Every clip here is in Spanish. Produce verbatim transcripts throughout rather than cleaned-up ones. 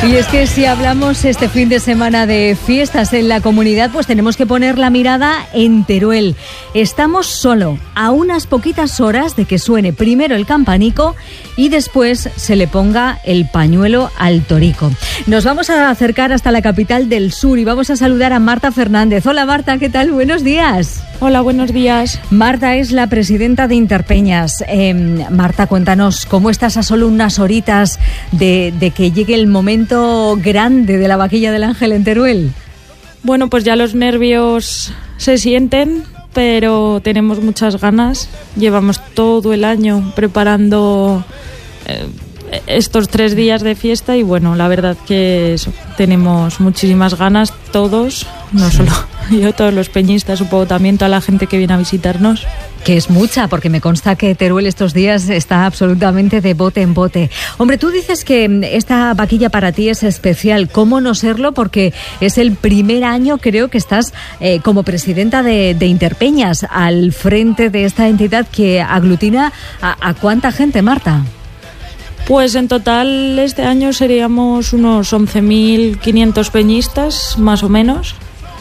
Y es que si hablamos este fin de semana de fiestas en la comunidad, pues tenemos que poner la mirada en Teruel. Estamos solo a unas poquitas horas de que suene primero el campanico y después se le ponga el pañuelo al torico. Nos vamos a acercar hasta la capital del sur y vamos a saludar a Marta Fernández. Hola Marta, ¿qué tal? Buenos días. Hola, buenos días. Marta es la presidenta de Interpeñas. Eh, Marta, cuéntanos, ¿cómo estás a solo unas horitas de, de que llegue el momento grande de la Vaquilla del Ángel en Teruel? Bueno, pues ya los nervios se sienten, pero tenemos muchas ganas. Llevamos todo el año preparando eh, estos tres días de fiesta y bueno, la verdad que eso, tenemos muchísimas ganas todos, no solo yo, todos los peñistas, supongo también toda la gente que viene a visitarnos. Que es mucha, porque me consta que Teruel estos días está absolutamente de bote en bote. Hombre, tú dices que esta vaquilla para ti es especial. ¿Cómo no serlo? Porque es el primer año, creo, que estás eh, como presidenta de, de Interpeñas al frente de esta entidad que aglutina a, a ¿cuánta gente, Marta? Pues en total este año seríamos unos once mil quinientos peñistas, más o menos.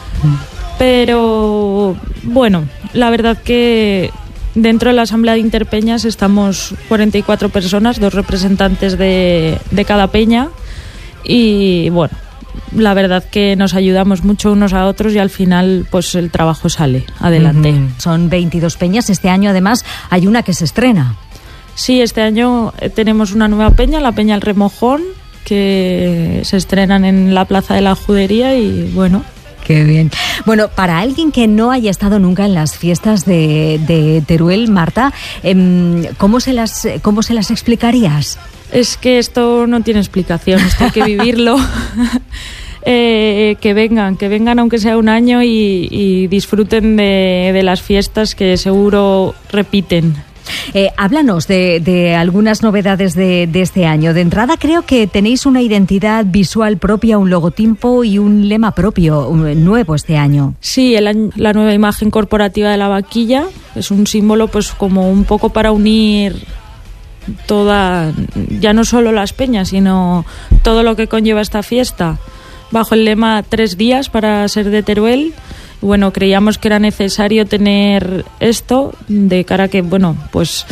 Pero bueno, la verdad que dentro de la Asamblea de Interpeñas estamos cuarenta y cuatro personas, dos representantes de, de cada peña y bueno, la verdad que nos ayudamos mucho unos a otros y al final pues el trabajo sale adelante. Uh-huh. Son veintidós peñas, este año además hay una que se estrena. Sí, este año tenemos una nueva peña, la Peña El Remojón, que se estrenan en la Plaza de la Judería y bueno... Qué bien. Bueno, para alguien que no haya estado nunca en las fiestas de, de Teruel, Marta, ¿cómo se las, cómo se las explicarías? Es que esto no tiene explicación, esto hay que vivirlo. eh, que vengan, que vengan aunque sea un año y, y disfruten de, de las fiestas que seguro repiten. Eh, háblanos de, de algunas novedades de, de este año. De entrada creo que tenéis una identidad visual propia, un logotipo y un lema propio un, nuevo este año. Sí, el, la nueva imagen corporativa de la vaquilla es un símbolo pues como un poco para unir toda, ya no solo las peñas, sino todo lo que conlleva esta fiesta, bajo el lema tres días para ser de Teruel. Bueno, creíamos que era necesario tener esto de cara a que, bueno, pues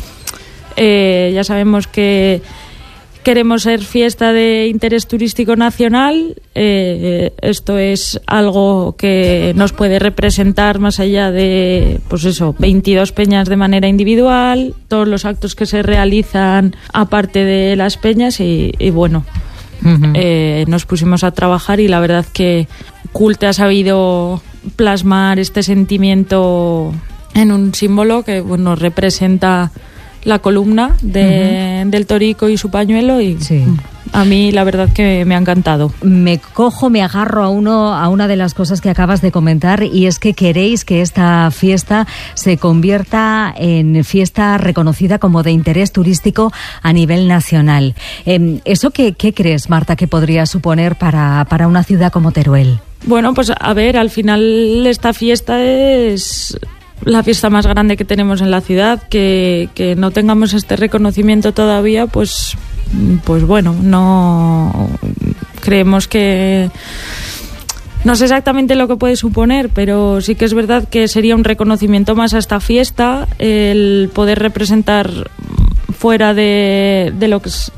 eh, ya sabemos que queremos ser fiesta de interés turístico nacional. Eh, esto es algo que nos puede representar más allá de, pues eso, veintidós peñas de manera individual, todos los actos que se realizan aparte de las peñas y, y bueno, uh-huh. eh, nos pusimos a trabajar y la verdad que Culte ha sabido plasmar este sentimiento en un símbolo que bueno representa la columna de, uh-huh. del torico y su pañuelo y sí. A mí la verdad que me ha encantado. Me cojo, me agarro a uno a una de las cosas que acabas de comentar y es que queréis que esta fiesta se convierta en fiesta reconocida como de interés turístico a nivel nacional. Eh, ¿Eso qué, qué crees, Marta, que podría suponer para, para una ciudad como Teruel? Bueno, pues a ver, al final esta fiesta es la fiesta más grande que tenemos en la ciudad, que, que no tengamos este reconocimiento todavía, pues, pues bueno, no creemos que no sé exactamente lo que puede suponer, pero sí que es verdad que sería un reconocimiento más a esta fiesta, el poder representar fuera de, de lo que es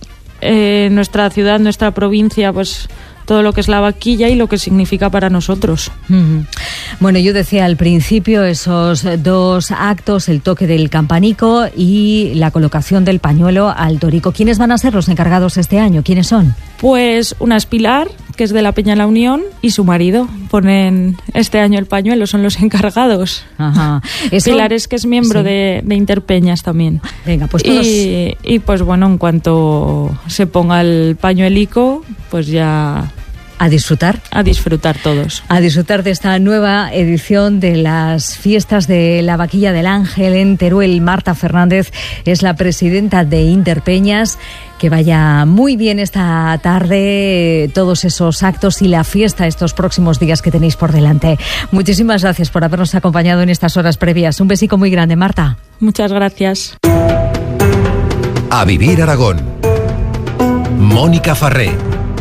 eh, nuestra ciudad, nuestra provincia, pues todo lo que es la vaquilla y lo que significa para nosotros. Uh-huh. Bueno, yo decía al principio esos dos actos, el toque del campanico y la colocación del pañuelo al torico. ¿Quiénes van a ser los encargados este año? ¿Quiénes son? Pues una es Pilar, que es de la Peña La Unión, y su marido ponen este año el pañuelo, son los encargados. Ajá. Eso... Pilar es que es miembro sí. de, de Interpeñas también. Venga, pues todos... Y, y pues bueno, en cuanto se ponga el pañuelico, pues ya... A disfrutar. A disfrutar todos. A disfrutar de esta nueva edición de las fiestas de la Vaquilla del Ángel en Teruel. Marta Fernández es la presidenta de Interpeñas. Que vaya muy bien esta tarde, todos esos actos y la fiesta estos próximos días que tenéis por delante. Muchísimas gracias por habernos acompañado en estas horas previas. Un besico muy grande, Marta. Muchas gracias. A Vivir Aragón. Mónica Farré.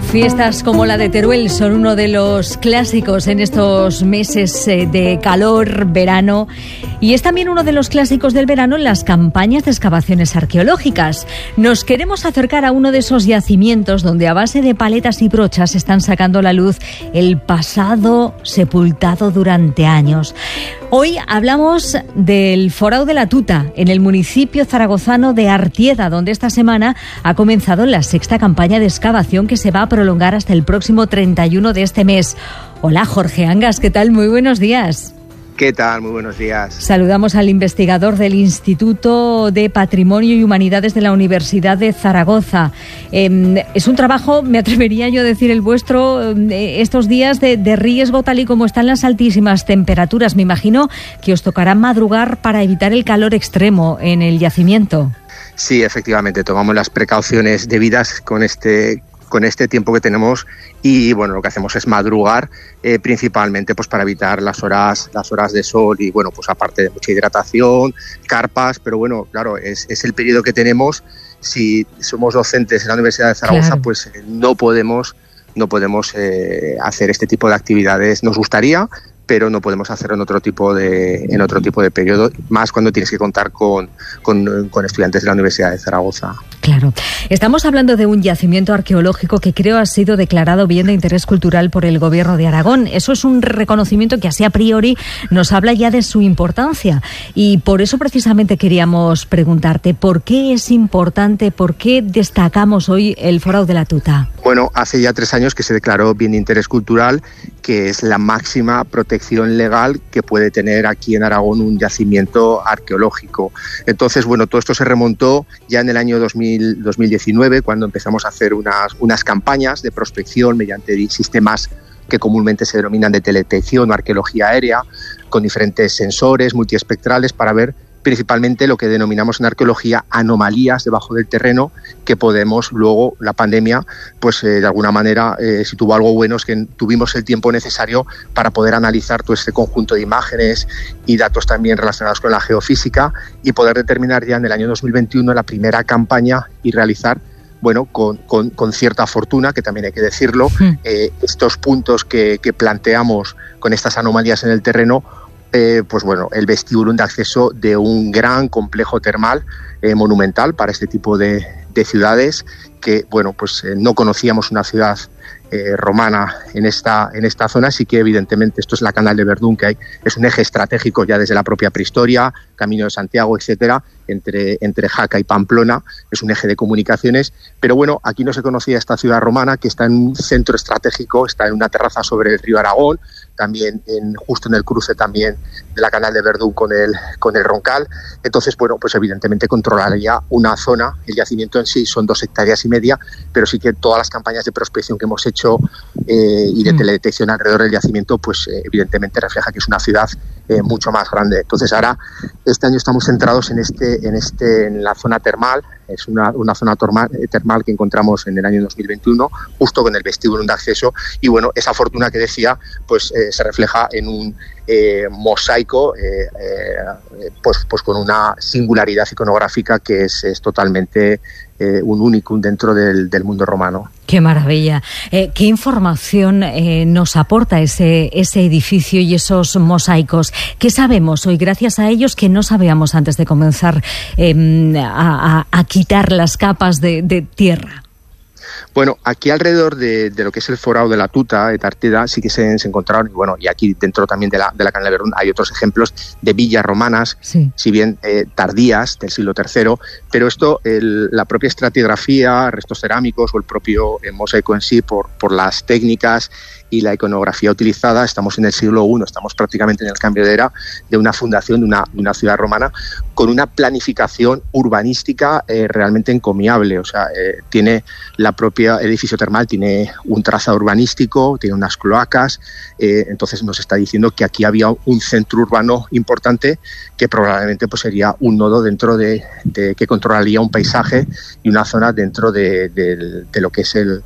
Fiestas como la de Teruel son uno de los clásicos en estos meses de calor, verano, y es también uno de los clásicos del verano en las campañas de excavaciones arqueológicas. Nos queremos acercar a uno de esos yacimientos donde a base de paletas y brochas están sacando a la luz el pasado sepultado durante años. Hoy hablamos del Forao de la Tuta, en el municipio zaragozano de Artieda, donde esta semana ha comenzado la sexta campaña de excavación que se va a prolongar hasta el próximo treinta y uno de este mes. Hola, Jorge Angas, ¿qué tal? Muy buenos días. ¿Qué tal? Muy buenos días. Saludamos al investigador del Instituto de Patrimonio y Humanidades de la Universidad de Zaragoza. Eh, es un trabajo, me atrevería yo a decir el vuestro, eh, estos días de, de riesgo tal y como están las altísimas temperaturas. Me imagino que os tocará madrugar para evitar el calor extremo en el yacimiento. Sí, efectivamente, tomamos las precauciones debidas con este con este tiempo que tenemos y bueno, lo que hacemos es madrugar eh, principalmente pues para evitar las horas las horas de sol y bueno, pues aparte de mucha hidratación, carpas, pero bueno, claro, es, es el periodo que tenemos. Si somos docentes en la Universidad de Zaragoza, claro, pues eh, no podemos no podemos eh, hacer este tipo de actividades. Nos gustaría, pero no podemos hacerlo en otro tipo de en otro tipo de periodo, más cuando tienes que contar con, con, con estudiantes de la Universidad de Zaragoza. Claro. Estamos hablando de un yacimiento arqueológico que creo ha sido declarado bien de interés cultural por el Gobierno de Aragón. Eso es un reconocimiento que así a priori nos habla ya de su importancia. Y por eso precisamente queríamos preguntarte, ¿por qué es importante, por qué destacamos hoy el Forao de la Tuta? Bueno, hace ya tres años que se declaró bien de interés cultural, que es la máxima protección legal que puede tener aquí en Aragón un yacimiento arqueológico. Entonces, bueno, todo esto se remontó ya en el año dos mil diecinueve, cuando empezamos a hacer unas, unas campañas de prospección mediante sistemas que comúnmente se denominan de teledetección o arqueología aérea, con diferentes sensores multiespectrales para ver principalmente lo que denominamos en arqueología anomalías debajo del terreno que podemos luego, la pandemia, pues eh, de alguna manera, eh, si tuvo algo bueno es que tuvimos el tiempo necesario para poder analizar todo este conjunto de imágenes y datos también relacionados con la geofísica y poder determinar ya en el año dos mil veintiuno la primera campaña y realizar, bueno, con, con, con cierta fortuna, que también hay que decirlo, eh, estos puntos que, que planteamos con estas anomalías en el terreno. Eh, pues bueno, el vestíbulo de acceso de un gran complejo termal eh, monumental para este tipo de, de ciudades que, bueno, pues eh, no conocíamos una ciudad eh, romana en esta, en esta zona, así que evidentemente esto es la Canal de Verdún, que hay, es un eje estratégico ya desde la propia prehistoria, Camino de Santiago, etcétera, entre, entre Jaca y Pamplona, es un eje de comunicaciones, pero bueno, aquí no se conocía esta ciudad romana que está en un centro estratégico, está en una terraza sobre el río Aragón, también en, justo en el cruce también de la Canal de Verdún con el, con el Roncal. Entonces, bueno, pues evidentemente controlaría una zona. El yacimiento en sí son dos hectáreas y media, pero sí que todas las campañas de prospección que hemos hecho eh, y de teledetección alrededor del yacimiento, pues eh, evidentemente refleja que es una ciudad eh, mucho más grande. Entonces ahora, este año estamos centrados en este, en este, en la zona termal. Es una, una zona termal, termal que encontramos en el año dos mil veintiuno, justo con el vestíbulo de acceso, y bueno, esa fortuna que decía, pues eh, se refleja en un eh, mosaico, eh, eh, pues, pues con una singularidad iconográfica que es, es totalmente eh, un unicum dentro del, del mundo romano. ¡Qué maravilla! Eh, ¿Qué información eh, nos aporta ese, ese edificio y esos mosaicos? ¿Qué sabemos hoy gracias a ellos que no sabíamos antes de comenzar eh, a, a, a quitar las capas de, de tierra? Bueno, aquí alrededor de, de lo que es el Forao de la Tuta, de Artieda, sí que se, se encontraron, y bueno, y aquí dentro también de la, de la Canal de Verdún hay otros ejemplos de villas romanas, sí, si bien eh, tardías, del siglo tercero, pero esto, el, la propia estratigrafía, restos cerámicos o el propio eh, mosaico en sí, por, por las técnicas y la iconografía utilizada, estamos en el siglo primero, estamos prácticamente en el cambio de era de una fundación de una, de una ciudad romana con una planificación urbanística eh, realmente encomiable. O sea, eh, tiene la propia edificio termal, tiene un trazado urbanístico, tiene unas cloacas, eh, entonces nos está diciendo que aquí había un centro urbano importante que probablemente pues sería un nodo dentro de, de que controlaría un paisaje y una zona dentro de, de, de lo que es el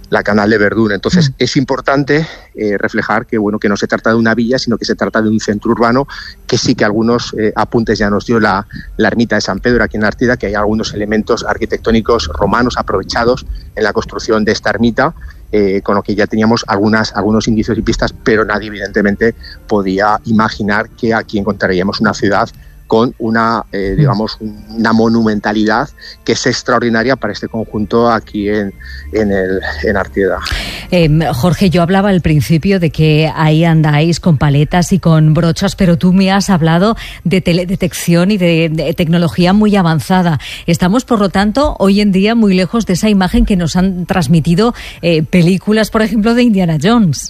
la Canal de Verdún. Entonces, mm. es importante eh, reflejar que, bueno, que no se trata de una villa, sino que se trata de un centro urbano, que sí que algunos eh, apuntes ya nos dio la, la ermita de San Pedro aquí en Artida, que hay algunos elementos arquitectónicos romanos aprovechados en la construcción de esta ermita, eh, con lo que ya teníamos algunas, algunos indicios y pistas, pero nadie evidentemente podía imaginar que aquí encontraríamos una ciudad con una, eh, digamos, una monumentalidad que es extraordinaria para este conjunto aquí en, en, el, en Artieda. Eh, Jorge, yo hablaba al principio de que ahí andáis con paletas y con brochas, pero tú me has hablado de teledetección y de, de tecnología muy avanzada. Estamos, por lo tanto, hoy en día muy lejos de esa imagen que nos han transmitido eh, películas, por ejemplo, de Indiana Jones.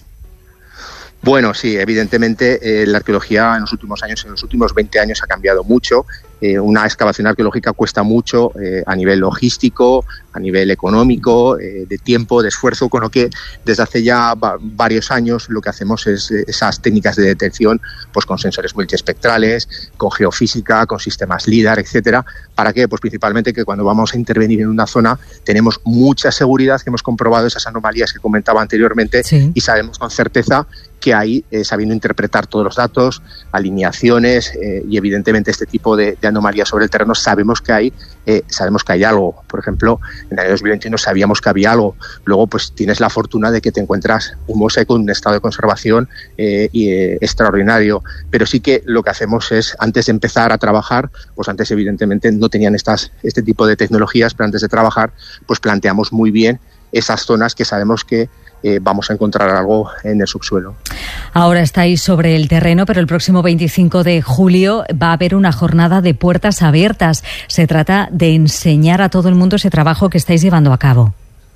Bueno, sí, evidentemente eh, la arqueología en los últimos años, en los últimos veinte años ha cambiado mucho. Eh, una excavación arqueológica cuesta mucho eh, a nivel logístico, a nivel económico, eh, de tiempo, de esfuerzo, con lo que desde hace ya va- varios años lo que hacemos es eh, esas técnicas de detección, pues con sensores multiespectrales, con geofísica, con sistemas LIDAR, etcétera. ¿Para qué? Pues principalmente que cuando vamos a intervenir en una zona tenemos mucha seguridad, que hemos comprobado esas anomalías que comentaba anteriormente, sí. y sabemos con certeza que ahí, eh, sabiendo interpretar todos los datos, alineaciones eh, y evidentemente este tipo de, de anomalías sobre el terreno, sabemos que hay, eh, sabemos que hay algo. Por ejemplo, en el año dos mil veintiuno sabíamos que había algo. Luego, pues tienes la fortuna de que te encuentras un mosaico en un estado de conservación eh, y, eh, extraordinario. Pero sí que lo que hacemos es, antes de empezar a trabajar, pues antes evidentemente no tenían estas, este tipo de tecnologías, pero antes de trabajar, pues planteamos muy bien esas zonas que sabemos que Eh, vamos a encontrar algo en el subsuelo. Ahora estáis sobre el terreno, pero el próximo veinticinco de julio va a haber una jornada de puertas abiertas. Se trata de enseñar a todo el mundo ese trabajo que estáis llevando a cabo.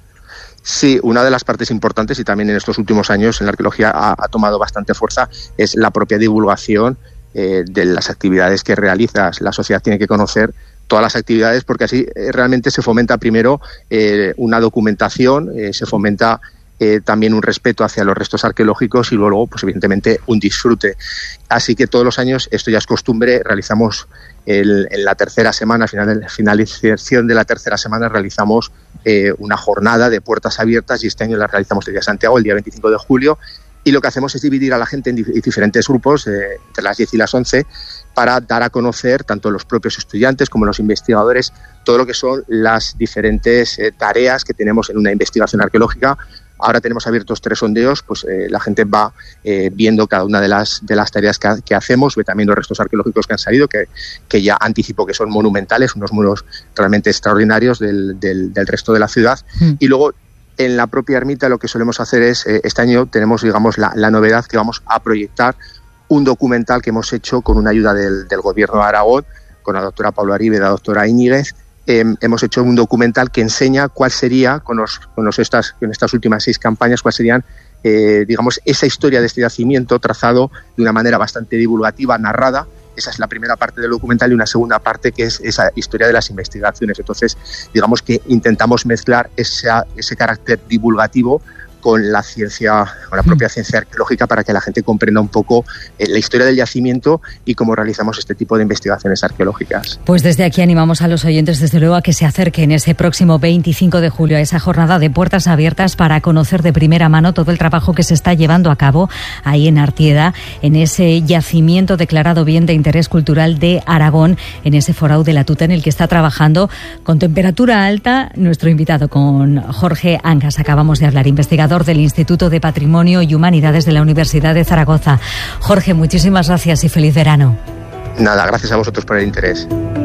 Sí, una de las partes importantes, y también en estos últimos años en la arqueología ha, ha tomado bastante fuerza, es la propia divulgación eh, de las actividades que realizas. La sociedad tiene que conocer todas las actividades, porque así eh, realmente se fomenta primero eh, una documentación, eh, se fomenta Eh, también un respeto hacia los restos arqueológicos y luego, pues evidentemente, un disfrute. Así que todos los años, esto ya es costumbre, realizamos el, en la tercera semana, final, finalización de la tercera semana, realizamos eh, una jornada de puertas abiertas, y este año la realizamos el día de Santiago, el día veinticinco de julio, y lo que hacemos es dividir a la gente en dif- diferentes grupos, eh, entre las diez y las once, para dar a conocer tanto los propios estudiantes como los investigadores todo lo que son las diferentes eh, tareas que tenemos en una investigación arqueológica. Ahora tenemos abiertos tres sondeos, pues eh, la gente va eh, viendo cada una de las de las tareas que, que hacemos, ve también los restos arqueológicos que han salido, que, que ya anticipo que son monumentales, unos muros realmente extraordinarios del, del, del resto de la ciudad. Mm. Y luego, en la propia ermita, lo que solemos hacer es, eh, este año tenemos, digamos, la, la novedad que vamos a proyectar un documental que hemos hecho con una ayuda del, del Gobierno de Aragón, con la doctora Paula Aribe y la doctora Íñiguez. Eh, hemos hecho un documental que enseña cuál sería, con, los, con los estas, con estas últimas seis campañas, cuál serían, eh, digamos, esa historia de este yacimiento trazado de una manera bastante divulgativa, narrada. Esa es la primera parte del documental, y una segunda parte que es esa historia de las investigaciones. Entonces, digamos que intentamos mezclar esa, ese carácter divulgativo con la ciencia, con la propia ciencia arqueológica, para que la gente comprenda un poco eh, la historia del yacimiento y cómo realizamos este tipo de investigaciones arqueológicas. Pues desde aquí animamos a los oyentes, desde luego, a que se acerquen ese próximo veinticinco de julio a esa jornada de puertas abiertas para conocer de primera mano todo el trabajo que se está llevando a cabo ahí en Artieda, en ese yacimiento declarado bien de interés cultural de Aragón, en ese forao de la Tuta en el que está trabajando con temperatura alta nuestro invitado, con Jorge Angas. Acabamos de hablar, investigador del Instituto de Patrimonio y Humanidades de la Universidad de Zaragoza. Jorge, muchísimas gracias y feliz verano. Nada, gracias a vosotros por el interés.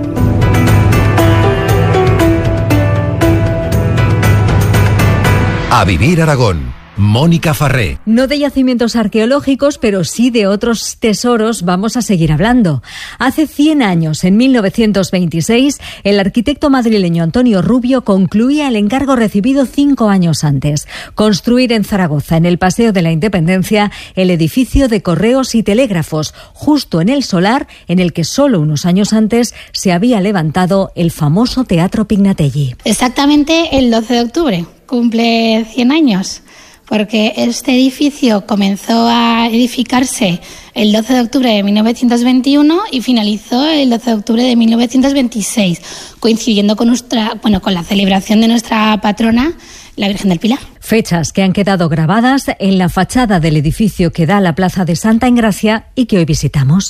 A Vivir Aragón. Mónica Farré. No de yacimientos arqueológicos, pero sí de otros tesoros vamos a seguir hablando. Hace cien años, en mil novecientos veintiséis, el arquitecto madrileño Antonio Rubio concluía el encargo recibido cinco años antes: construir en Zaragoza, en el Paseo de la Independencia, el edificio de correos y telégrafos, justo en el solar en el que solo unos años antes se había levantado el famoso Teatro Pignatelli. Exactamente el doce de octubre, cumple cien años. Porque este edificio comenzó a edificarse el doce de octubre de mil novecientos veintiuno y finalizó el doce de octubre de mil novecientos veintiséis, coincidiendo con nuestra, bueno, con la celebración de nuestra patrona, la Virgen del Pilar. Fechas que han quedado grabadas en la fachada del edificio que da a la Plaza de Santa Engracia y que hoy visitamos.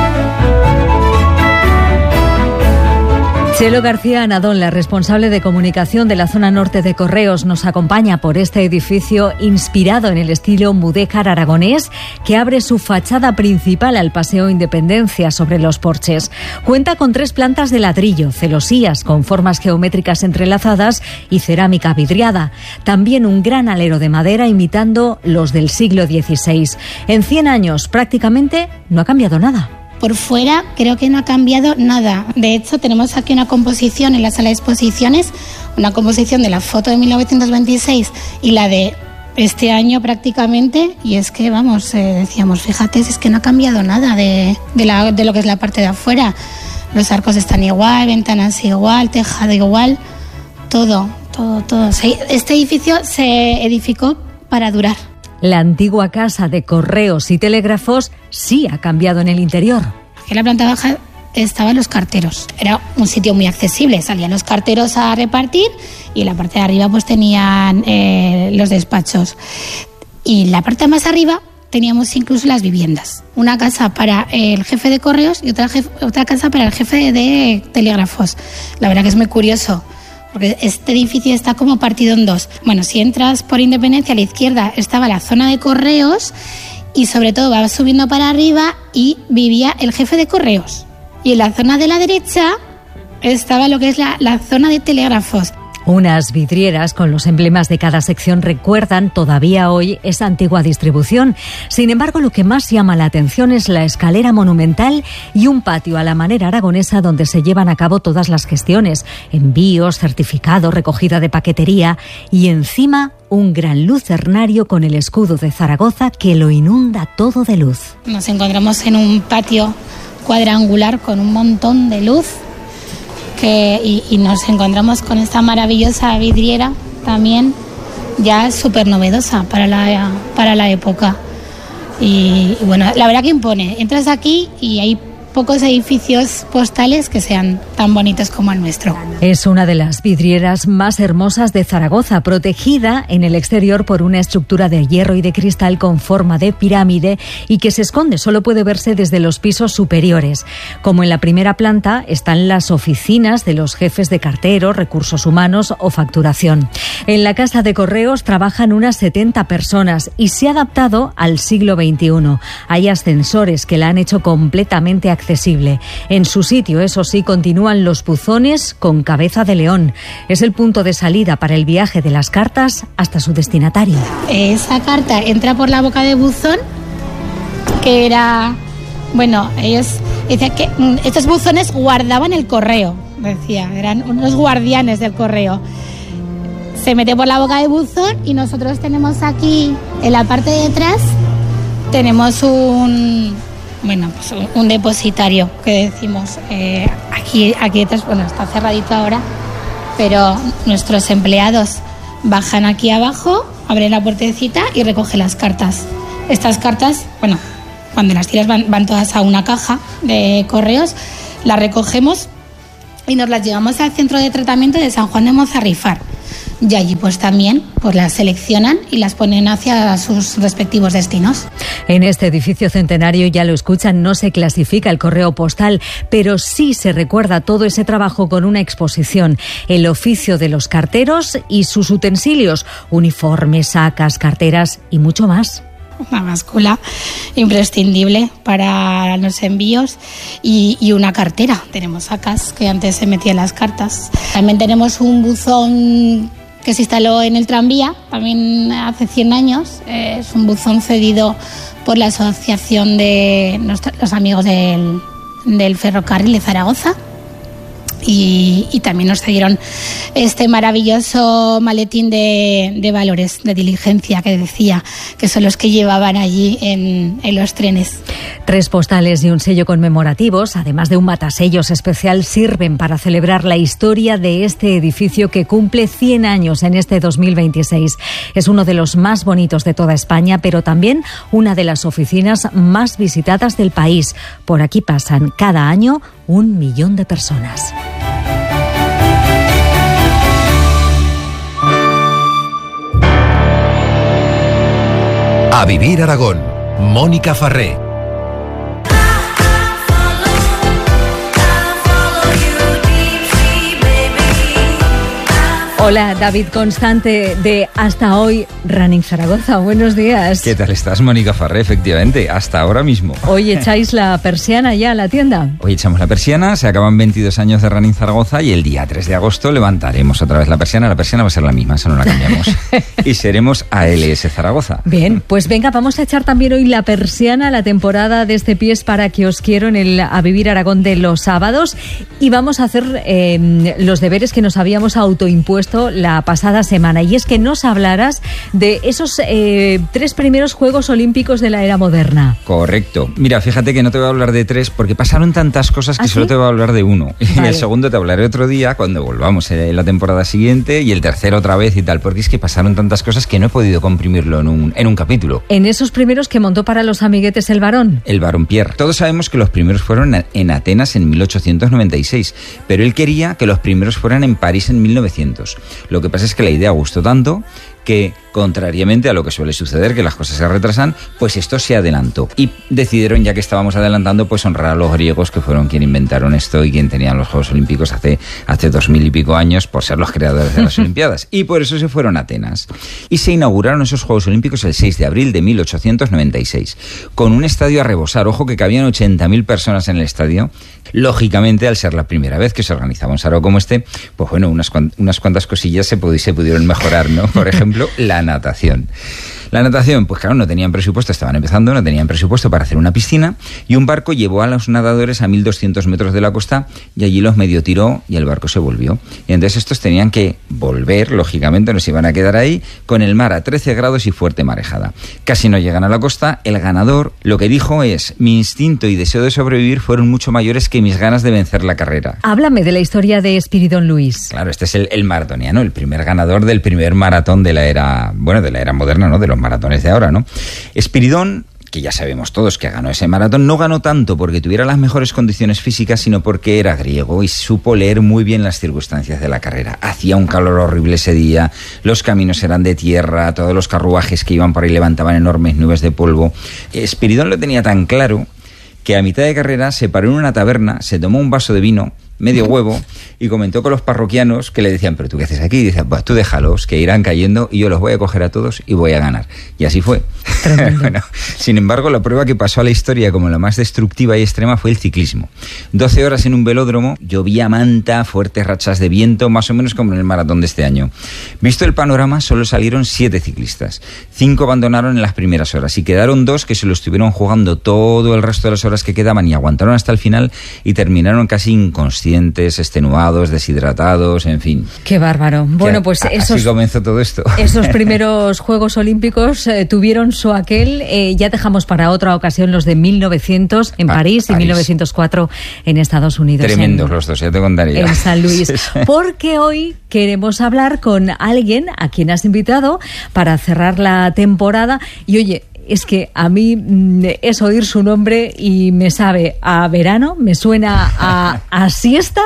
Chelo García Anadón, la responsable de comunicación de la zona norte de Correos, nos acompaña por este edificio inspirado en el estilo mudéjar aragonés que abre su fachada principal al Paseo Independencia sobre los porches. Cuenta con tres plantas de ladrillo, celosías con formas geométricas entrelazadas y cerámica vidriada. También un gran alero de madera imitando los del siglo dieciséis. En cien años prácticamente no ha cambiado nada. Por fuera creo que no ha cambiado nada. De hecho, tenemos aquí una composición en la sala de exposiciones, una composición de la foto de mil novecientos veintiséis y la de este año prácticamente, y es que, vamos, eh, decíamos, fíjate, es que no ha cambiado nada de, de, la, de lo que es la parte de afuera. Los arcos están igual, ventanas igual, tejado igual, todo, todo, todo. Este edificio se edificó para durar. La antigua casa de correos y telégrafos sí ha cambiado en el interior. En la planta baja estaban los carteros. Era un sitio muy accesible. Salían los carteros a repartir y en la parte de arriba pues tenían eh, los despachos. Y en la parte más arriba teníamos incluso las viviendas. Una casa para el jefe de correos y otra, jef- otra casa para el jefe de telégrafos. La verdad que es muy curioso, porque este edificio está como partido en dos. Bueno, si entras por Independencia, a la izquierda estaba la zona de correos y sobre todo vas subiendo para arriba y vivía el jefe de correos. Y en la zona de la derecha estaba lo que es la, la zona de telégrafos. Unas vidrieras con los emblemas de cada sección recuerdan todavía hoy esa antigua distribución. Sin embargo, lo que más llama la atención es la escalera monumental y un patio a la manera aragonesa donde se llevan a cabo todas las gestiones, envíos, certificados, recogida de paquetería y encima un gran lucernario con el escudo de Zaragoza que lo inunda todo de luz. Nos encontramos en un patio cuadrangular con un montón de luz. Que, y, y nos encontramos con esta maravillosa vidriera también ya súper novedosa para la, para la época y, y bueno, la verdad que impone. Entras aquí y hay pocos edificios postales que sean tan bonitos como el nuestro. Es una de las vidrieras más hermosas de Zaragoza, protegida en el exterior por una estructura de hierro y de cristal con forma de pirámide y que se esconde, solo puede verse desde los pisos superiores. Como en la primera planta están las oficinas de los jefes de cartero, recursos humanos o facturación. En la casa de correos trabajan unas setenta personas y se ha adaptado al siglo veintiuno. Hay ascensores que la han hecho completamente accesible. accesible. En su sitio, eso sí, continúan los buzones con cabeza de león. Es el punto de salida para el viaje de las cartas hasta su destinatario. Esa carta entra por la boca de buzón, que era... Bueno, ellos decían que estos buzones guardaban el correo, decía, eran unos guardianes del correo. Se mete por la boca de buzón y nosotros tenemos aquí, en la parte de atrás, tenemos un... Bueno, pues un depositario que decimos eh, aquí, aquí detrás, bueno, está cerradito ahora, pero nuestros empleados bajan aquí abajo, abren la puertecita y recogen las cartas. Estas cartas, bueno, cuando las tiras van, van todas a una caja de correos, las recogemos y nos las llevamos al centro de tratamiento de San Juan de Mozarrifar. Y allí pues también pues las seleccionan y las ponen hacia sus respectivos destinos. En este edificio centenario, ya lo escuchan, no se clasifica el correo postal, pero sí se recuerda todo ese trabajo con una exposición, el oficio de los carteros y sus utensilios, uniformes, sacas, carteras y mucho más. Una báscula imprescindible para los envíos y, y una cartera. Tenemos sacas que antes se metían las cartas. También tenemos un buzón que se instaló en el tranvía, también hace cien años. Es un buzón cedido por la asociación de los amigos del, del ferrocarril de Zaragoza. Y, y también nos cedieron este maravilloso maletín de, de valores, de diligencia, que decía que son los que llevaban allí en, en los trenes. Tres postales y un sello conmemorativos, además de un matasellos especial, sirven para celebrar la historia de este edificio que cumple cien años en este dos mil veintiséis. Es uno de los más bonitos de toda España, pero también una de las oficinas más visitadas del país. Por aquí pasan cada año un millón de personas. A Vivir Aragón, Mónica Farré. Hola, David Constante de Hasta Hoy Running Zaragoza. Buenos días. ¿Qué tal estás, Mónica Farré? Efectivamente, hasta ahora mismo. Hoy echáis la persiana ya a la tienda. Hoy echamos la persiana, se acaban veintidós años de Running Zaragoza y el día tres de agosto levantaremos otra vez la persiana. La persiana va a ser la misma, eso no la cambiamos. Y seremos A L S Zaragoza. Bien, pues venga, vamos a echar también hoy la persiana a la temporada de este Pies para que os quiero en el A Vivir Aragón de los sábados y vamos a hacer eh, los deberes que nos habíamos autoimpuesto la pasada semana, y es que nos hablarás de esos eh, tres primeros Juegos Olímpicos de la era moderna. Correcto. Mira, fíjate que no te voy a hablar de tres porque pasaron tantas cosas que ¿Ah, solo sí? te voy a hablar de uno. Vale. Y el segundo te hablaré otro día cuando volvamos en la temporada siguiente, y el tercero otra vez y tal, porque es que pasaron tantas cosas que no he podido comprimirlo en un, en un capítulo. En esos primeros que montó para los amiguetes el varón. El varón Pierre. Todos sabemos que los primeros fueron en Atenas en mil ochocientos noventa y seis, pero él quería que los primeros fueran en París en mil novecientos. Lo que pasa es que la idea gustó tanto que, contrariamente a lo que suele suceder, que las cosas se retrasan, pues esto se adelantó. Y decidieron, ya que estábamos adelantando, pues honrar a los griegos, que fueron quien inventaron esto y quien tenían los Juegos Olímpicos hace, hace dos mil y pico años, por ser los creadores de las Olimpiadas. Y por eso se fueron a Atenas. Y se inauguraron esos Juegos Olímpicos el seis de abril de mil ochocientos noventa y seis, con un estadio a rebosar. Ojo que cabían ochenta mil personas en el estadio. Lógicamente, al ser la primera vez que se organizaba un sarao como este, pues bueno, unas, cuant- unas cuantas cosillas se, pudi- se pudieron mejorar, ¿no? Por ejemplo, la natación. La natación, pues claro, no tenían presupuesto, estaban empezando, no tenían presupuesto para hacer una piscina, y un barco llevó a los nadadores a mil doscientos metros de la costa y allí los medio tiró y el barco se volvió. Y entonces estos tenían que volver, lógicamente no se iban a quedar ahí, con el mar a trece grados y fuerte marejada. Casi no llegan a la costa, el ganador lo que dijo es: mi instinto y deseo de sobrevivir fueron mucho mayores que mis ganas de vencer la carrera. Háblame de la historia de Espiridón Luis. Claro, este es el, el maratoniano, el primer ganador del primer maratón de la era, bueno, de la era moderna, ¿no? De los maratones de ahora, ¿no? Espiridón, que ya sabemos todos que ganó ese maratón, no ganó tanto porque tuviera las mejores condiciones físicas, sino porque era griego y supo leer muy bien las circunstancias de la carrera. Hacía un calor horrible ese día, los caminos eran de tierra, todos los carruajes que iban por ahí levantaban enormes nubes de polvo. Espiridón lo tenía tan claro que a mitad de carrera se paró en una taberna, se tomó un vaso de vino, medio huevo, y comentó con los parroquianos que le decían: ¿pero tú qué haces aquí? Y dice: pues tú déjalos, que irán cayendo y yo los voy a coger a todos y voy a ganar. Y así fue. Bueno, sin embargo, la prueba que pasó a la historia como la más destructiva y extrema fue el ciclismo. doce horas en un velódromo, llovía manta, fuertes rachas de viento, más o menos como en el maratón de este año. Visto el panorama, solo salieron siete ciclistas. Cinco abandonaron en las primeras horas y quedaron dos que se lo estuvieron jugando todo el resto de las horas que quedaban y aguantaron hasta el final y terminaron casi inconscientes, extenuados, deshidratados, en fin. Qué bárbaro. Bueno, pues a, esos, así comenzó todo esto. Esos primeros Juegos Olímpicos eh, tuvieron su aquel. Eh, ya dejamos para otra ocasión los de mil novecientos en ah, París, París y mil novecientos cuatro en Estados Unidos. Tremendos en, los dos, ya te contaría. En San Luis. Sí, sí. Porque hoy queremos hablar con alguien a quien has invitado para cerrar la temporada. Y oye, es que a mí es oír su nombre y me sabe a verano, me suena a, a siesta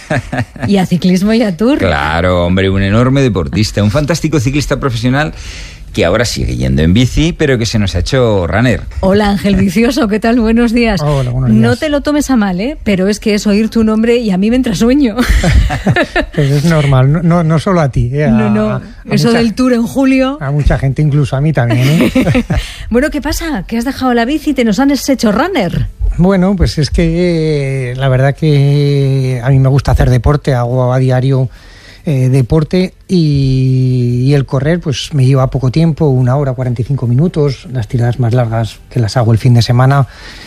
y a ciclismo y a tour. Claro, hombre, un enorme deportista, un fantástico ciclista profesional que ahora sigue yendo en bici, pero que se nos ha hecho runner. Hola, Ángel Vicioso, ¿qué tal? Buenos días. Hola, buenos días. No te lo tomes a mal, ¿eh? Pero es que es oír tu nombre y a mí me entra sueño. Pues es normal, no, no, no solo a ti. ¿eh? A, no, no, a eso mucha, del tour en julio. A mucha gente, incluso a mí también, ¿eh? Bueno, ¿qué pasa? ¿Que has dejado la bici y te nos han hecho runner? Bueno, pues es que eh, la verdad que a mí me gusta hacer deporte, hago a diario eh, deporte y, y el correr pues me lleva poco tiempo, una hora, cuarenta y cinco minutos, las tiradas más largas que las hago el fin de semana,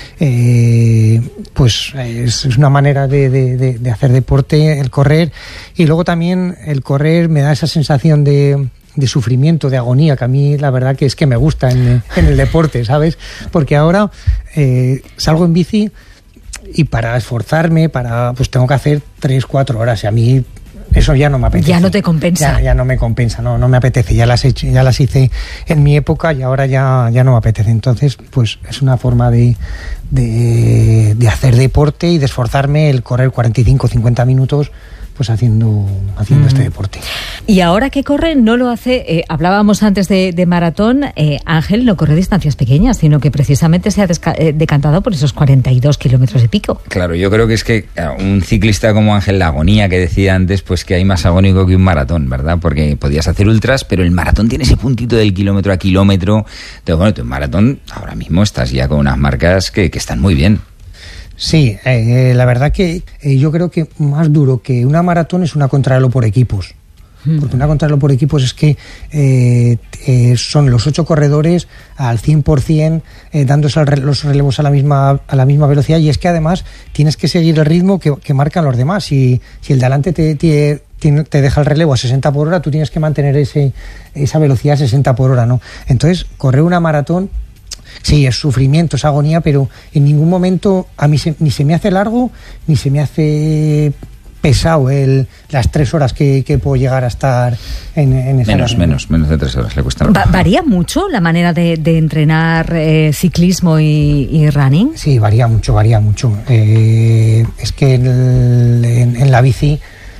eh, pues es, es una manera de, de, de, de hacer deporte, el correr, y luego también el correr me da esa sensación de... de sufrimiento, de agonía, que a mí la verdad que es que me gusta en, en el deporte, ¿sabes? Porque ahora eh, salgo en bici y para esforzarme, para pues tengo que hacer tres, cuatro horas y a mí eso ya no me apetece. Ya no te compensa. Ya, ya no me compensa, no, no me apetece. Ya las he hecho, ya las hice en mi época y ahora ya, ya no me apetece. Entonces, pues es una forma de, de, de hacer deporte y de esforzarme, el correr cuarenta y cinco, cincuenta minutos, pues haciendo, haciendo mm. este deporte. Y ahora que corre, no lo hace, eh, hablábamos antes de, de maratón, eh, Ángel no corre distancias pequeñas, sino que precisamente se ha desca- eh, decantado por esos cuarenta y dos kilómetros y pico. Claro, yo creo que es que un ciclista como Ángel, la agonía que decía antes, pues que hay más agónico que un maratón, ¿verdad? Porque podías hacer ultras, pero el maratón tiene ese puntito del kilómetro a kilómetro. Entonces, bueno, tu maratón ahora mismo estás ya con unas marcas que, que están muy bien. Sí, eh, la verdad que eh, yo creo que más duro que una maratón es una contrarreloj por equipos. Mm. Porque una contrarreloj por equipos es que eh, eh, son los ocho corredores al cien por ciento eh, dándose los relevos a la misma a la misma velocidad, y es que además tienes que seguir el ritmo que, que marcan los demás. Si, si el de adelante te, te, te deja el relevo a sesenta por hora, tú tienes que mantener ese esa velocidad a sesenta por hora, ¿no? Entonces, correr una maratón, sí, es sufrimiento, es agonía, pero en ningún momento a mí se, ni se me hace largo, ni se me hace pesado el, las tres horas que, que puedo llegar a estar en, en esa Menos, carrera. menos, menos de tres horas le cuesta. Va, ¿Varía mucho la manera de, de entrenar eh, ciclismo y, y running? Sí, varía mucho, varía mucho. Eh, es que en, el, en, en la bici,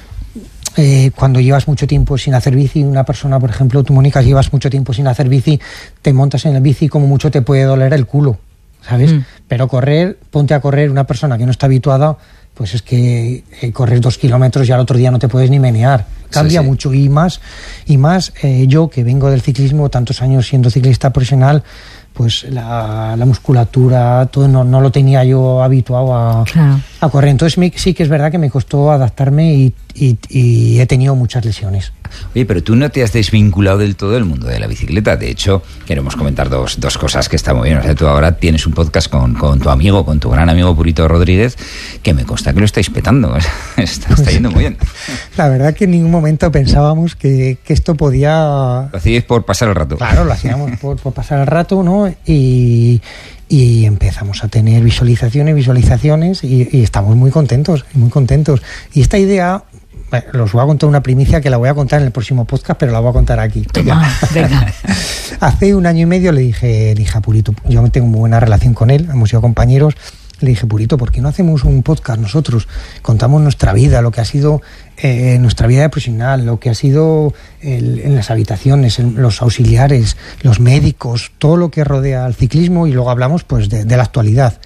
Eh, cuando llevas mucho tiempo sin hacer bici, una persona, por ejemplo, tú, Mónica, llevas mucho tiempo sin hacer bici, te montas en el bici, como mucho te puede doler el culo, ¿sabes? Mm. Pero correr, ponte a correr, una persona que no está habituada, pues es que eh, correr dos kilómetros y al otro día no te puedes ni menear. Cambia sí, sí. mucho, y más, y más eh, yo que vengo del ciclismo, tantos años siendo ciclista profesional, pues la, la musculatura, todo no, no lo tenía yo habituado a, claro. a correr. Entonces me, sí que es verdad que me costó adaptarme y, y, y he tenido muchas lesiones. Oye, pero tú no te has desvinculado del todo del mundo de la bicicleta. De hecho, queremos comentar dos, dos cosas que están muy bien. O sea, tú ahora tienes un podcast con, con tu amigo, con tu gran amigo Purito Rodríguez, que me consta que lo estáis petando. Está, está yendo muy bien. La verdad que en ningún momento pensábamos que, que esto podía... Lo hacíais por pasar el rato. Claro, lo hacíamos por, por pasar el rato, ¿no? Y... y empezamos a tener visualizaciones, visualizaciones y, y estamos muy contentos, muy contentos. Y esta idea, bueno, os voy a contar una primicia que la voy a contar en el próximo podcast, pero la voy a contar aquí. Ah, venga. Hace un año y medio le dije, le dije a Purito, yo tengo muy buena relación con él, hemos sido compañeros, le dije, Purito, ¿por qué no hacemos un podcast nosotros? Contamos nuestra vida, lo que ha sido eh, nuestra vida profesional, lo que ha sido el, en las habitaciones, en los auxiliares, los médicos, todo lo que rodea al ciclismo, y luego hablamos pues de, de la actualidad.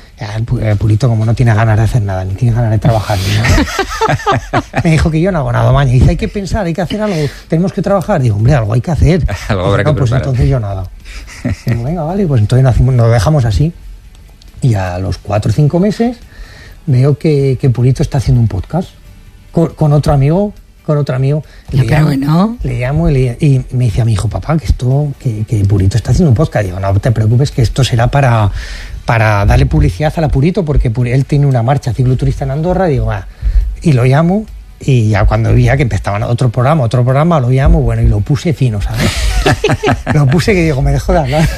El Purito, como no tiene ganas de hacer nada, ni tiene ganas de trabajar ni nada, me dijo que yo no hago nada maña. Dice, hay que pensar, hay que hacer algo, tenemos que trabajar. Digo, hombre, algo hay que hacer. Algo habrá no, que pues preparar. entonces yo nada. Digo, venga, vale, pues entonces nos, nos dejamos así. Y a los cuatro o cinco meses veo que, que Purito está haciendo un podcast con, con otro amigo, con otro amigo. No, le, pero llamo, bueno. le llamo y, le, y me dice a mi hijo, papá, que esto, que, que Purito está haciendo un podcast. Digo, no te preocupes, que esto será para, para darle publicidad a la Purito, porque él tiene una marcha cicloturista en Andorra. Digo, ah. Y lo llamo. Y ya cuando veía que empezaban otro programa, otro programa, lo llamo, bueno, y lo puse fino, ¿sabes? Lo puse que digo, me dejó de hablar.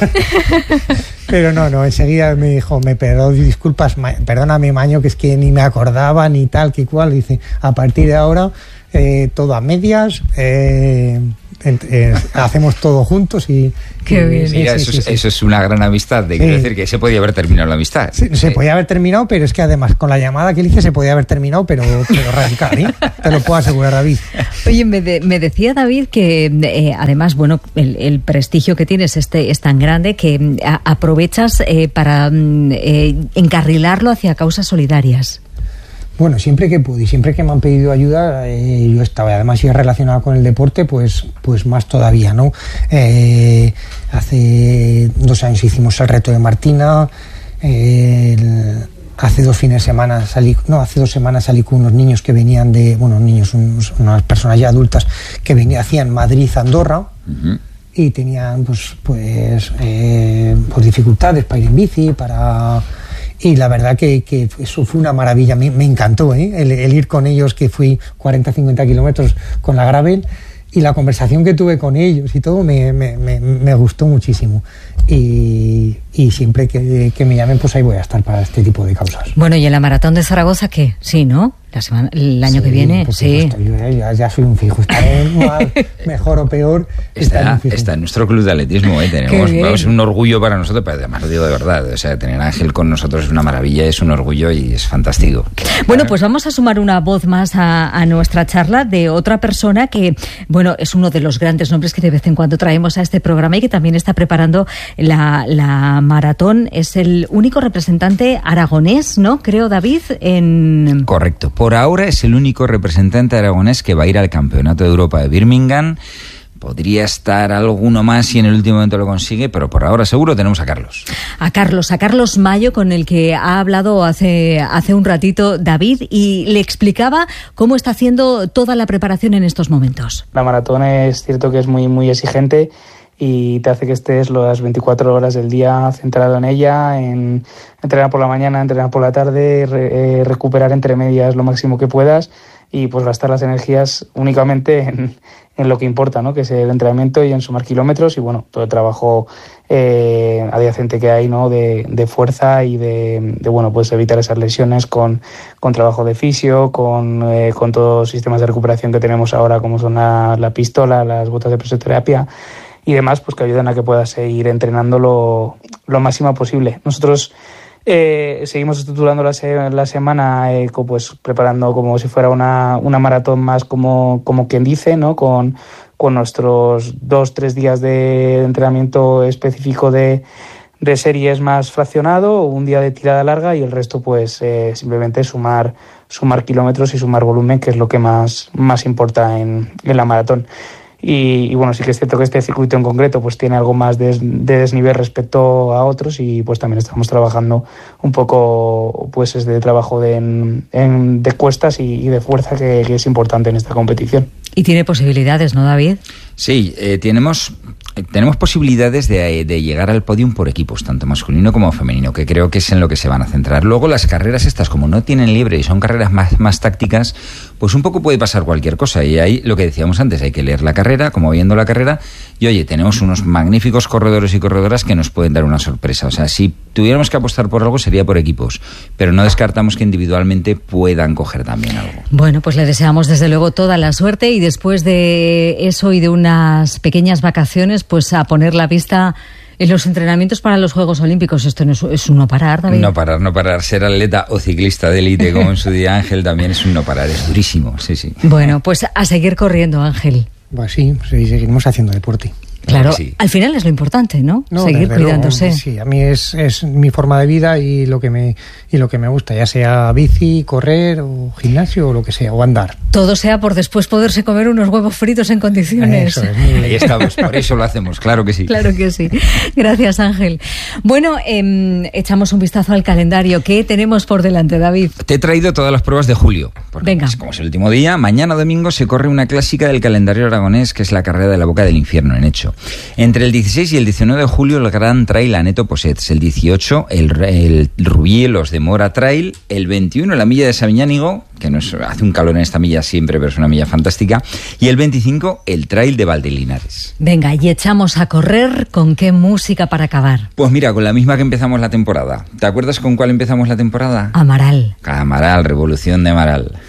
Pero no, no, enseguida me dijo, me perdó, disculpas, perdóname, Maño, que es que ni me acordaba ni tal, que cual. Dice, a partir de ahora, eh, todo a medias, eh, eh, hacemos todo juntos y... Qué bien. Mira, sí, eso, sí, es, sí. eso es una gran amistad. De, sí. Quiero decir que se podía haber terminado la amistad. Sí, se podía haber terminado, pero es que además con la llamada que le hice se podía haber terminado, pero, pero radical, ¿eh? Te lo puedo asegurar, David. Oye, me, de, me decía David que eh, además, bueno, el, el prestigio que tienes este es tan grande que a, aprovechas eh, para eh, encarrilarlo hacia causas solidarias. Bueno, siempre que pude y siempre que me han pedido ayuda, eh, yo estaba. Además, si es relacionado con el deporte, pues, pues más todavía, ¿no? Eh, hace dos años hicimos el reto de Martina. Eh, el, hace dos fines de semana salí, no, hace dos semanas salí con unos niños que venían de, bueno, niños, unos, unas personas ya adultas que venían, hacían Madrid-Andorra. Uh-huh. Y tenían, pues, pues, eh, pues dificultades para ir en bici, para... Y la verdad que, que eso fue una maravilla, me, me encantó, ¿eh? el, el ir con ellos, que fui cuarenta a cincuenta kilómetros con la gravel, y la conversación que tuve con ellos y todo me, me, me, me gustó muchísimo. y, y siempre que, que me llamen, pues ahí voy a estar para este tipo de causas. Bueno, ¿y en la Maratón de Zaragoza qué? Sí, ¿no? La semana, el año Sí, que viene, sí. Supuesto, yo ya, ya soy un fijo, estaré mal, mejor o peor. Está, está en nuestro club de atletismo, ¿eh? Tenemos, vamos, es un orgullo para nosotros, pero además lo digo de verdad, o sea, tener a Ángel con nosotros es una maravilla, es un orgullo y es fantástico. Bueno, pues vamos a sumar una voz más a, a nuestra charla de otra persona que, bueno, es uno de los grandes nombres que de vez en cuando traemos a este programa y que también está preparando la, la maratón. Es el único representante aragonés, ¿no? Creo, David, en... Correcto. Por ahora es el único representante aragonés que va a ir al Campeonato de Europa de Birmingham. Podría estar alguno más si en el último momento lo consigue, pero por ahora seguro tenemos a Carlos. A Carlos, a Carlos Mayo, con el que ha hablado hace, hace un ratito David, y le explicaba cómo está haciendo toda la preparación en estos momentos. La maratón es cierto que es muy, muy exigente y te hace que estés las veinticuatro horas del día centrado en ella, en entrenar por la mañana, entrenar por la tarde, re, eh, recuperar entre medias lo máximo que puedas y pues gastar las energías únicamente en, en lo que importa, ¿no? Que es el entrenamiento y en sumar kilómetros y bueno, todo el trabajo eh, adyacente que hay, ¿no? De, de fuerza y de, de bueno, pues evitar esas lesiones con, con trabajo de fisio, con, eh, con todos los sistemas de recuperación que tenemos ahora, como son la, la pistola, las botas de presoterapia y demás, pues que ayudan a que puedas seguir entrenando lo, lo máximo posible. Nosotros eh, seguimos estructurando la, se, la semana eh, pues preparando como si fuera una, una maratón más como, como quien dice, ¿no? Con, con nuestros dos, tres días de entrenamiento específico de, de series más fraccionado, un día de tirada larga y el resto pues eh, simplemente sumar, sumar kilómetros y sumar volumen, que es lo que más, más importa en, en la maratón. Y, y bueno, sí que es cierto que este circuito en concreto pues tiene algo más de, de desnivel respecto a otros y pues también estamos trabajando un poco pues este trabajo de, en, en, de cuestas y, y de fuerza que, que es importante en esta competición. Y tiene posibilidades, ¿no, David? Sí, eh, tenemos... Tenemos posibilidades de, de llegar al podium por equipos, tanto masculino como femenino, que creo que es en lo que se van a centrar. Luego las carreras estas, como no tienen libre y son carreras más, más tácticas, pues un poco puede pasar cualquier cosa. Y ahí, lo que decíamos antes, hay que leer la carrera, como viendo la carrera, y oye, tenemos unos magníficos corredores y corredoras que nos pueden dar una sorpresa. O sea, si tuviéramos que apostar por algo sería por equipos, pero no descartamos que individualmente puedan coger también algo. Bueno, pues le deseamos desde luego toda la suerte y después de eso y de unas pequeñas vacaciones, pues a poner la vista en los entrenamientos para los Juegos Olímpicos. Esto no es, es un no parar, David. No parar, no parar. Ser atleta o ciclista de élite, como en su día Ángel, también es un no parar. Es durísimo, sí, sí. Bueno, pues a seguir corriendo, Ángel. Pues sí, sí, seguimos haciendo deporte. Claro, sí. Al final es lo importante, ¿no? No, seguir desde cuidándose. Luego, sí, a mí es, es mi forma de vida y lo que me y lo que me gusta, ya sea bici, correr o gimnasio o lo que sea, o andar. Todo sea por después poderse comer unos huevos fritos en condiciones. Eso es, muy... Ahí estamos, por eso lo hacemos, claro que sí. Claro que sí. Gracias, Ángel. Bueno, eh, echamos un vistazo al calendario. ¿Qué tenemos por delante, David? Te he traído todas las pruebas de julio. Porque Venga. Como es el último día, mañana domingo se corre una clásica del calendario aragonés, que es la carrera de la Boca del Infierno en Hecho. Entre el dieciséis y el diecinueve de julio el Gran Trail Aneto Possets, el dieciocho el, el Rubielos de Mora Trail, el veintiuno la milla de Sabiñánigo, que nos hace un calor en esta milla siempre, pero es una milla fantástica, y el veinticinco el Trail de Valdelinares. Venga, y echamos a correr. ¿Con qué música para acabar? Pues mira, con la misma que empezamos la temporada. ¿Te acuerdas con cuál empezamos la temporada? Amaral. Amaral, Revolución de Amaral.